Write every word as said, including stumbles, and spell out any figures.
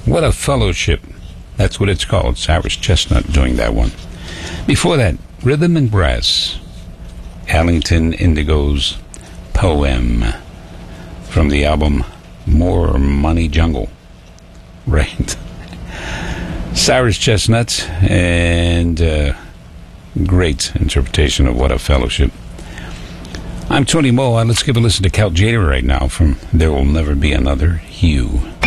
What a Fellowship. That's what it's called. Cyrus Chestnut doing that one. Before that, Rhythm and Brass. Allington Indigo's Poem from the album More Money Jungle. Right. Cyrus Chestnut and uh, great interpretation of What a Fellowship. I'm Tony Moa. Let's give a listen to Cal Tjader right now from There Will Never Be Another Hue.